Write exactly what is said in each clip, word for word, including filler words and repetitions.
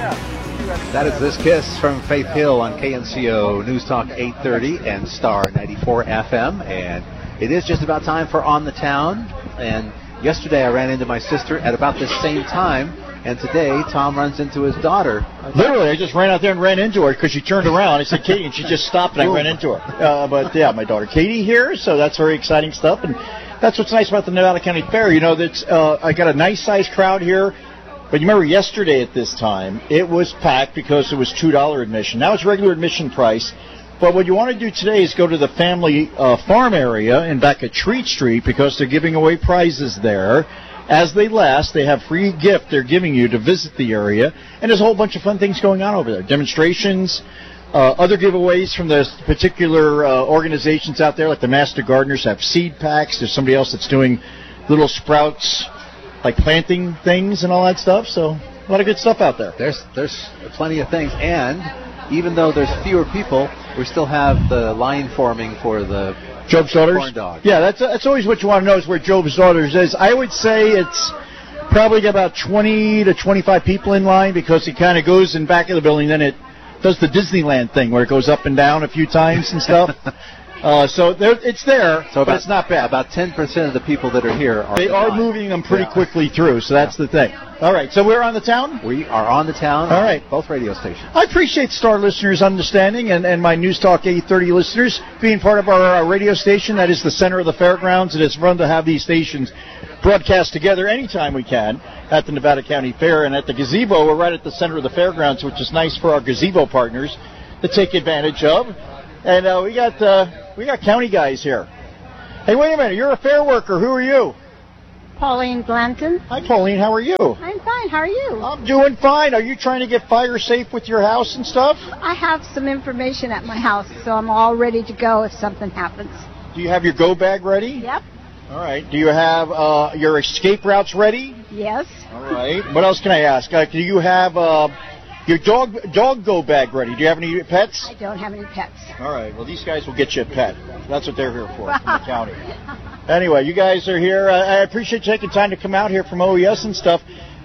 That is This Kiss from Faith Hill on K N C O News Talk eight thirty and Star ninety-four F M. And it is just about time for On the Town. And yesterday I ran into my sister at about the same time. And today Tom runs into his daughter. Literally, I just ran out there and ran into her because she turned around. I said, Katie, and she just stopped and I ran into her. Uh, but, yeah, my daughter Katie here, so that's very exciting stuff. And that's what's nice about the Nevada County Fair. You know, that's uh, I got a nice-sized crowd here. But you remember yesterday at this time, it was packed because it was two dollars admission. Now it's regular admission price. But what you want to do today is go to the family uh, farm area and back at Treat Street because they're giving away prizes there. As they last, they have free gift they're giving you to visit the area. And there's a whole bunch of fun things going on over there. Demonstrations, uh, other giveaways from the particular uh, organizations out there, like the Master Gardeners have seed packs. There's somebody else that's doing little sprouts, like planting things and all that stuff. So a lot of good stuff out there. There's there's plenty of things. And even though there's fewer people, we still have the line forming for the Job's Daughters? Corn dog. Yeah, that's that's always what you want to know is where Job's Daughters is. I would say it's probably got about twenty to twenty-five people in line because it kind of goes in back of the building. Then it does the Disneyland thing where it goes up and down a few times and stuff. uh, so there, it's there, so about, but it's not bad. About ten percent of the people that are here are They are line. moving them pretty yeah. quickly through, so that's yeah. the thing. All right, so we're on the town? We are on the town. All right. Both radio stations. I appreciate Star listeners' understanding and, and my News Talk eight thirty listeners being part of our uh, radio station. That is the center of the fairgrounds. It is fun to have these stations broadcast together anytime we can at the Nevada County Fair. And at the gazebo, we're right at the center of the fairgrounds, which is nice for our gazebo partners to take advantage of. And uh, we got uh, we got county guys here. Hey, wait a minute. You're a fair worker. Who are you? Pauline Glanton. Hi, Pauline. How are you? I'm fine. How are you? I'm doing fine. Are you trying to get fire safe with your house and stuff? I have some information at my house, so I'm all ready to go if something happens. Do you have your go bag ready? Yep. All right. Do you have uh, your escape routes ready? Yes. All right. What else can I ask? Uh, do you have uh, your dog dog go bag ready? Do you have any pets? I don't have any pets. All right. Well, these guys will get you a pet. That's what they're here for, from the county. Anyway, you guys are here. Uh, I appreciate you taking time to come out here from O E S and stuff.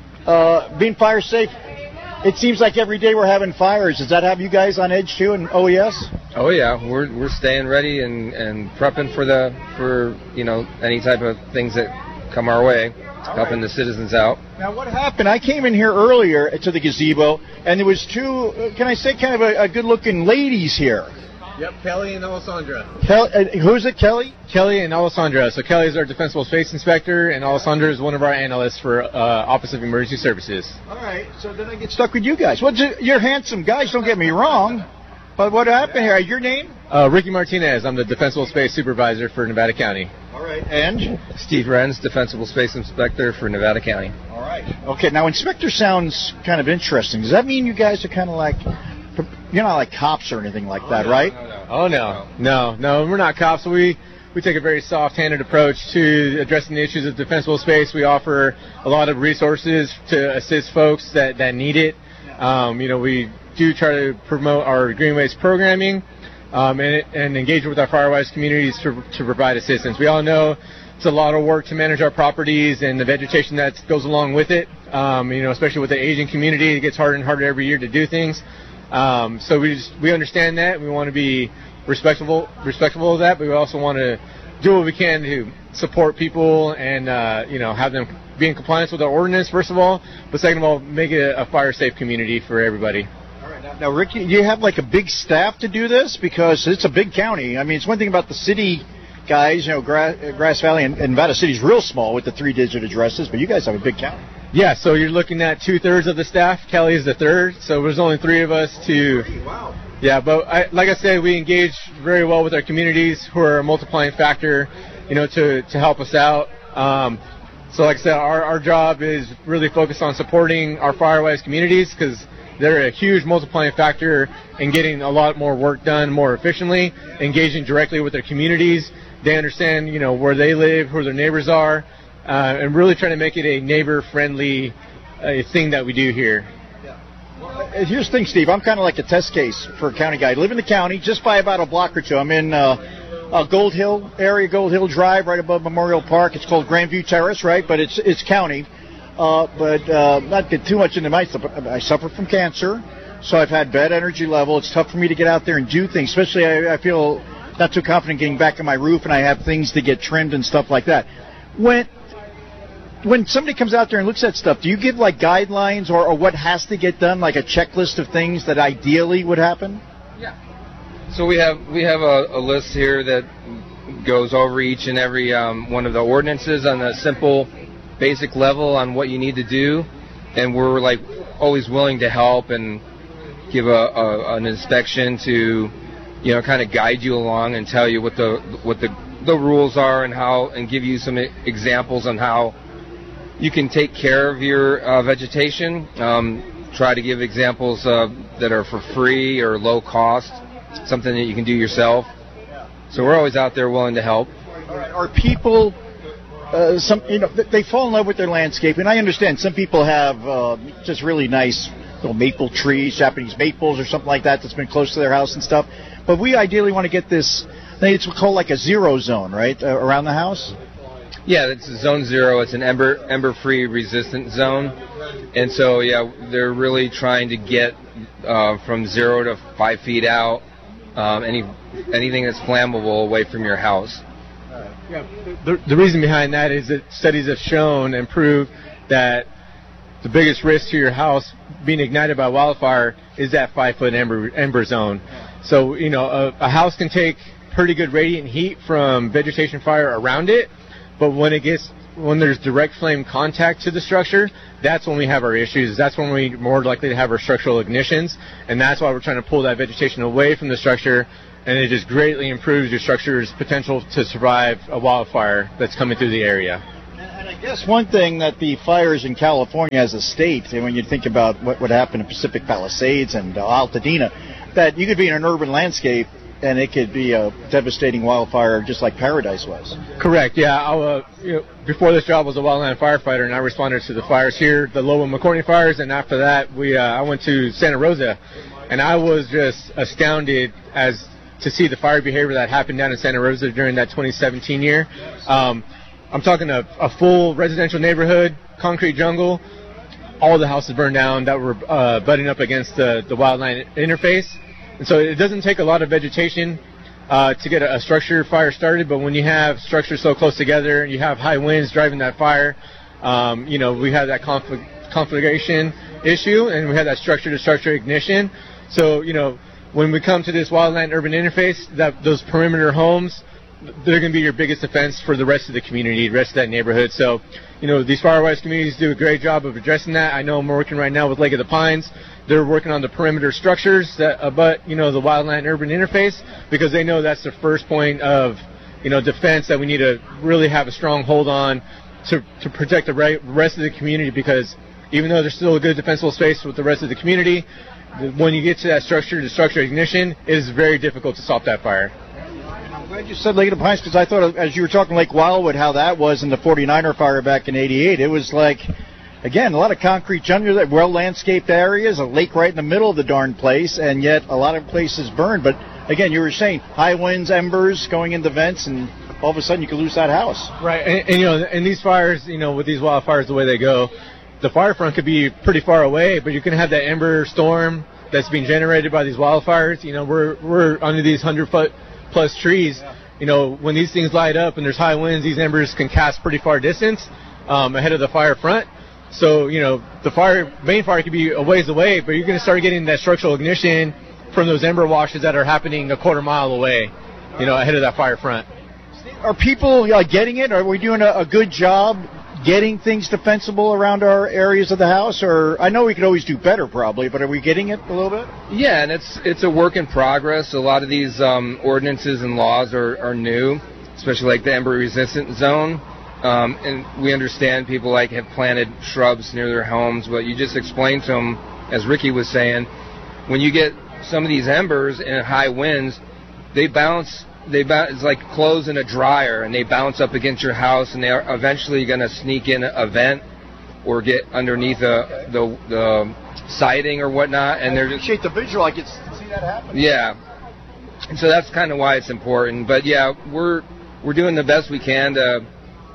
Uh, being fire safe, it seems like every day we're having fires. Does that have you guys on edge too in O E S? Oh yeah, we're we're staying ready and, and prepping for the for you know any type of things that come our way, All helping right. the citizens out. Now, what happened? I came in here earlier to the gazebo, and there was two. Uh, can I say, kind of a, a good-looking ladies here. Yep, Kelly and Alessandra. Kel- uh, who's it, Kelly? Kelly and Alessandra. So Kelly is our Defensible Space Inspector, and Alessandra is one of our analysts for uh, Office of Emergency Services. All right, so then I get stuck with you guys. Well, you're handsome guys, don't get me wrong. But what happened here? Your name? Uh, Ricky Martinez. I'm the Defensible Space Supervisor for Nevada County. All right, and? Steve Renz, Defensible Space Inspector for Nevada County. All right. Okay, now inspector sounds kind of interesting. Does that mean you guys are kind of like, you're not like cops or anything like that, right? Oh, no. No, no, we're not cops. We we take a very soft-handed approach to addressing the issues of defensible space. We offer a lot of resources to assist folks that, that need it. Um, you know, we do try to promote our green-waste programming um, and, and engage with our Firewise communities to, to provide assistance. We all know it's a lot of work to manage our properties and the vegetation that goes along with it. Um, you know, especially with the aging community, it gets harder and harder every year to do things. Um, so we just, we understand that. We want to be respectful respectful of that, but we also want to do what we can to support people and uh, you know have them be in compliance with our ordinance first of all, but second of all, make it a, a fire safe community for everybody. All right. Now, now, Ricky, do you have like a big staff to do this because it's a big county? I mean, it's one thing about the city guys, you know, Grass, Grass Valley and, and Nevada City's real small with the three-digit addresses, but you guys have a big county. Yeah, so you're looking at two-thirds of the staff. Kelly is the third, so there's only three of us to... Wow. Yeah, but I, like I said, we engage very well with our communities who are a multiplying factor, you know, to, to help us out. Um, so like I said, our, our job is really focused on supporting our Firewise communities because they're a huge multiplying factor in getting a lot more work done more efficiently, engaging directly with their communities. They understand, you know, where they live, who their neighbors are, uh, and really trying to make it a neighbor-friendly uh, thing that we do here. Uh, Here's the thing, Steve. I'm kind of like a test case for a county guy. I live in the county, just by about a block or two. I'm in uh, uh, Gold Hill area, Gold Hill Drive, right above Memorial Park. It's called Grandview Terrace, right? But it's it's county. Uh, but uh, not get too much into my stuff. But I suffer from cancer, so I've had bad energy level. It's tough for me to get out there and do things. Especially, I, I feel not too confident getting back on my roof, and I have things to get trimmed and stuff like that. When when somebody comes out there and looks at stuff, do you give like guidelines or, or what has to get done, like a checklist of things that ideally would happen? Yeah. So we have we have a, a list here that goes over each and every um, one of the ordinances on a simple, basic level on what you need to do, and we're like always willing to help and give a, a an inspection to, you know, kind of guide you along and tell you what the what the the rules are and how, and give you some examples on how you can take care of your uh, vegetation. Um, try to give examples uh, that are for free or low cost, something that you can do yourself. So we're always out there willing to help. Are people, uh, some you know, they fall in love with their landscape, and I understand some people have uh, just really nice little maple trees, Japanese maples or something like that that's been close to their house and stuff. But we ideally want to get this, it's called like a zero zone, right, uh, around the house? Yeah, it's zone zero. It's an ember ember-free resistant zone. And so, yeah, they're really trying to get uh, from zero to five feet out, um, any anything that's flammable away from your house. Yeah, the, the reason behind that is that studies have shown and proved that the biggest risk to your house being ignited by wildfire is that five-foot ember, ember zone. So, you know, a, a house can take pretty good radiant heat from vegetation fire around it, but when it gets, when there's direct flame contact to the structure, that's when we have our issues. That's when we're more likely to have our structural ignitions, and that's why we're trying to pull that vegetation away from the structure, and it just greatly improves your structure's potential to survive a wildfire that's coming through the area. And I guess one thing that the fires in California as a state, and when you think about what would happen in Pacific Palisades and uh, Altadena, that you could be in an urban landscape and it could be a devastating wildfire just like Paradise was. Correct, yeah. I, uh, you know, before this job, I was a wildland firefighter, and I responded to the fires here, the Lowell and McCorney fires, and after that, we uh, I went to Santa Rosa, and I was just astounded as to see the fire behavior that happened down in Santa Rosa during that twenty seventeen year. Um, I'm talking a, a full residential neighborhood, concrete jungle, all the houses burned down that were uh, butting up against the, the wildland interface. And so it doesn't take a lot of vegetation uh, to get a, a structure fire started, but when you have structures so close together and you have high winds driving that fire, um, you know, we have that conflict, conflagration issue, and we have that structure-to-structure ignition. So, you know, when we come to this wildland-urban interface, that those perimeter homes, they're going to be your biggest defense for the rest of the community, the rest of that neighborhood. So, you know, these fire-wise communities do a great job of addressing that. I know I'm working right now with Lake of the Pines. They're working on the perimeter structures that abut, you know, the wildland-urban interface, because they know that's the first point of, you know, defense that we need to really have a strong hold on to, to protect the right, rest of the community, because even though there's still a good defensible space with the rest of the community, when you get to that structure-to-structure ignition, it is very difficult to stop that fire. I'm glad you said Lake of the Pines, because I thought, as you were talking Lake Wildwood, how that was in the forty-niner fire back in eighty-eight. It was like, again, a lot of concrete jungle, well-landscaped areas, a lake right in the middle of the darn place, and yet a lot of places burned. But, again, you were saying high winds, embers going into vents, and all of a sudden you could lose that house. Right, and, and you know, and these fires, you know, with these wildfires, the way they go, the fire front could be pretty far away, but you can have that ember storm that's being generated by these wildfires. You know, we're we're under these hundred-foot plus trees. You know, when these things light up and there's high winds, these embers can cast pretty far distance um, ahead of the fire front. So, you know, the fire, main fire could be a ways away, but you're going to start getting that structural ignition from those ember washes that are happening a quarter mile away, you know, ahead of that fire front. Are people uh, getting it? Are we doing a, a good job getting things defensible around our areas of the house? Or I know we could always do better probably, but are we getting it a little bit? Yeah, and it's it's a work in progress. A lot of these um, ordinances and laws are, are new, especially like the ember resistant zone. Um, and we understand people like have planted shrubs near their homes, but you just explained to them, as Ricky was saying, when you get some of these embers and high winds, they bounce. They bounce, it's like clothes in a dryer, and they bounce up against your house, and they are eventually going to sneak in a vent or get underneath the the, the siding or whatnot. And I they're just appreciate the visual. I can see that happen. Yeah, and so that's kind of why it's important. But yeah, we're we're doing the best we can to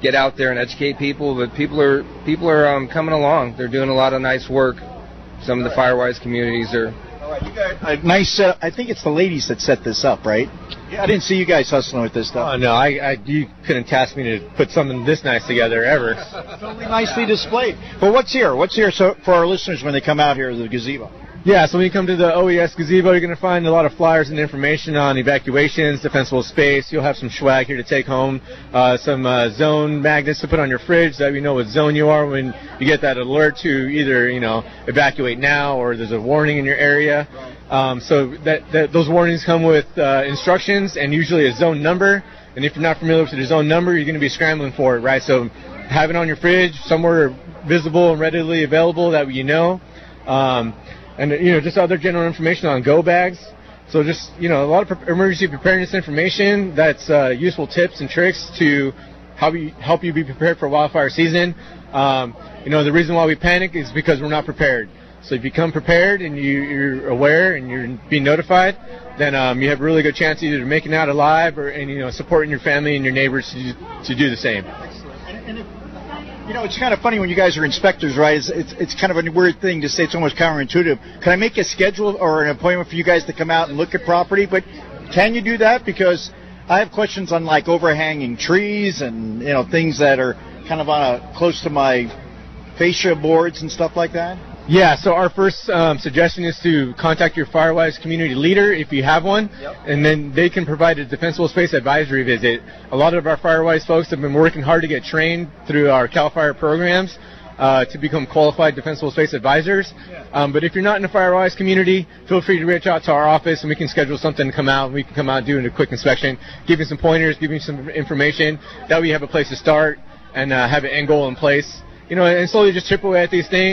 get out there and educate people. But people are people are um, coming along. They're doing a lot of nice work. Some of the Firewise communities are. All right, you guys, a nice setup. I think it's the ladies that set this up, right? Yeah, I didn't see you guys hustling with this stuff. Oh no, I, I you couldn't task me to put something this nice together ever. Totally nicely displayed. But what's here? What's here so for our listeners when they come out here to the gazebo? Yeah, so when you come to the O E S gazebo, you're going to find a lot of flyers and information on evacuations, defensible space. You'll have some swag here to take home, uh, some uh, zone magnets to put on your fridge so that we know what zone you are when you get that alert to either, you know, evacuate now or there's a warning in your area. Um, so that, that those warnings come with uh, instructions and usually a zone number. And if you're not familiar with the zone number, you're going to be scrambling for it, right? So have it on your fridge, somewhere visible and readily available that you know. Um, And, you know, just other general information on go bags. So just, you know, a lot of pre- emergency preparedness information that's uh, useful tips and tricks to help you, help you be prepared for wildfire season. Um, you know, the reason why we panic is because we're not prepared. So if you come prepared and you, you're aware and you're being notified, then um, you have a really good chance either to making it out alive or, and, you know, supporting your family and your neighbors to do, to do the same. And, and if, You know, it's kind of funny when you guys are inspectors, right? It's, it's it's kind of a weird thing to say. It's almost counterintuitive. Can I make a schedule or an appointment for you guys to come out and look at property? But can you do that? Because I have questions on like overhanging trees and, you know, things that are kind of on a, close to my fascia boards and stuff like that. Yeah, so our first um, suggestion is to contact your Firewise community leader if you have one, yep. And then they can provide a defensible space advisory visit. A lot of our Firewise folks have been working hard to get trained through our CAL FIRE programs uh, to become qualified defensible space advisors. Yeah. Um, but if you're not in a Firewise community, feel free to reach out to our office and we can schedule something to come out and we can come out and do a quick inspection, give you some pointers, give you some information. That way you have a place to start and uh, have an end goal in place. You know, and slowly just chip away at these things.